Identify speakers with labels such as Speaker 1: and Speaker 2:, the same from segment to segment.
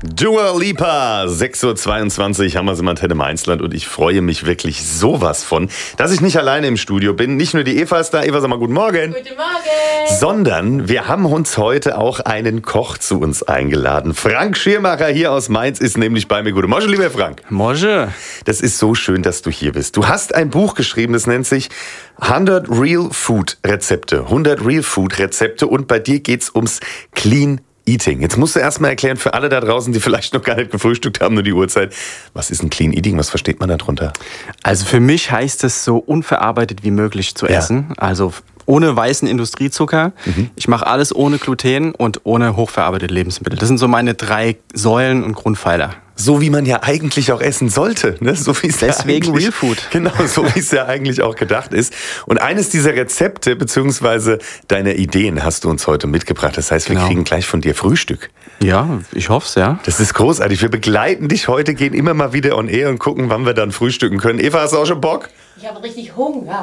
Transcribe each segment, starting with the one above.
Speaker 1: Dua Lipa, 6.22 Uhr, haben wir sie im Antenne Mainzland und ich freue mich wirklich sowas von, dass ich nicht alleine im Studio bin. Nicht nur die Eva ist da, Eva, sag mal guten Morgen.
Speaker 2: Guten Morgen.
Speaker 1: Sondern wir haben uns heute auch einen Koch zu uns eingeladen. Frank Schirmacher hier aus Mainz ist nämlich bei mir. Guten Morgen, lieber Frank.
Speaker 3: Morgen.
Speaker 1: Das ist so schön, dass du hier bist. Du hast ein Buch geschrieben, das nennt sich 100 Real Food Rezepte. 100 Real Food Rezepte und bei dir geht's ums Clean Eating. Jetzt musst du erstmal erklären für alle da draußen, die vielleicht noch gar nicht gefrühstückt haben, nur die Uhrzeit. Was ist ein Clean Eating? Was versteht man darunter?
Speaker 3: Also für mich heißt es so unverarbeitet wie möglich zu essen. Also ohne weißen Industriezucker. Ich mache alles ohne Gluten und ohne hochverarbeitete Lebensmittel. Das sind so meine 3 Säulen und Grundpfeiler.
Speaker 1: So wie man ja eigentlich auch essen sollte. Ne? So wie es
Speaker 3: Deswegen
Speaker 1: ja
Speaker 3: Real Food.
Speaker 1: Genau, so wie es ja eigentlich auch gedacht ist. Und eines dieser Rezepte bzw. deiner Ideen hast du uns heute mitgebracht. Das heißt, wir kriegen gleich von dir Frühstück.
Speaker 3: Ja, ich hoffe es, ja.
Speaker 1: Das ist großartig. Wir begleiten dich heute, gehen immer mal wieder on air und gucken, wann wir dann frühstücken können. Eva, hast du auch schon Bock?
Speaker 2: Ich habe richtig Hunger.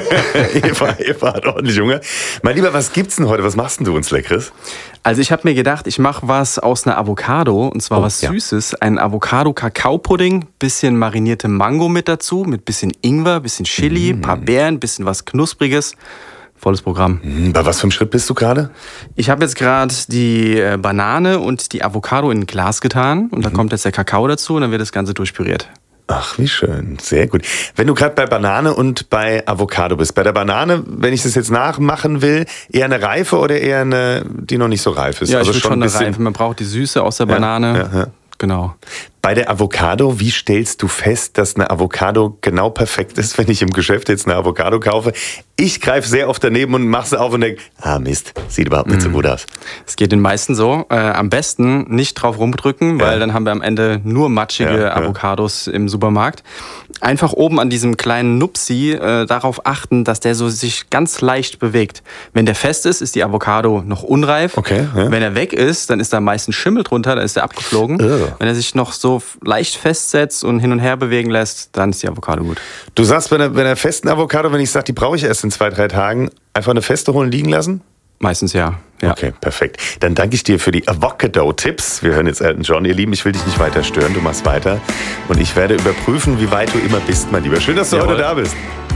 Speaker 1: Eva hat ordentlich Hunger. Mein Lieber, was gibt's denn heute? Was machst denn du uns Leckeres?
Speaker 3: Also ich habe mir gedacht, ich mache was aus einer Avocado, und zwar was Süßes. Ein Avocado-Kakao-Pudding, bisschen marinierte Mango mit dazu, mit bisschen Ingwer, bisschen Chili, paar Beeren, bisschen was Knuspriges. Volles Programm.
Speaker 1: Bei was für einem Schritt bist du gerade?
Speaker 3: Ich habe jetzt gerade die Banane und die Avocado in ein Glas getan und da kommt jetzt der Kakao dazu und dann wird das Ganze durchpüriert.
Speaker 1: Ach, wie schön. Sehr gut. Wenn du gerade bei Banane und bei Avocado bist, bei der Banane, wenn ich das jetzt nachmachen will, eher eine reife oder eher eine, die noch nicht so reif ist?
Speaker 3: Ja,
Speaker 1: also
Speaker 3: ich will schon eine reife. Man braucht die Süße aus der Banane.
Speaker 1: Ja.
Speaker 3: Genau.
Speaker 1: Bei der Avocado, wie stellst du fest, dass eine Avocado genau perfekt ist, wenn ich im Geschäft jetzt eine Avocado kaufe? Ich greife sehr oft daneben und mache sie auf und denke, Mist, sieht überhaupt nicht so gut aus.
Speaker 3: Es geht den meisten so. Am besten nicht drauf rumdrücken, weil dann haben wir am Ende nur matschige Avocados im Supermarkt. Einfach oben an diesem kleinen Nupsi darauf achten, dass der so sich ganz leicht bewegt. Wenn der fest ist, ist die Avocado noch unreif.
Speaker 1: Okay, ja.
Speaker 3: Wenn er weg ist, dann ist da meistens Schimmel drunter, dann ist er abgeflogen. Wenn er sich noch so leicht festsetzt und hin und her bewegen lässt, dann ist die Avocado gut.
Speaker 1: Du sagst, bei einer festen Avocado, wenn ich sage, die brauche ich erst in 2-3 Tagen, einfach eine feste holen, liegen lassen?
Speaker 3: Meistens ja.
Speaker 1: Okay, perfekt. Dann danke ich dir für die Avocado-Tipps. Wir hören jetzt Elton John. Ihr Lieben, ich will dich nicht weiter stören, du machst weiter. Und ich werde überprüfen, wie weit du immer bist, mein Lieber. Schön, dass du heute da bist.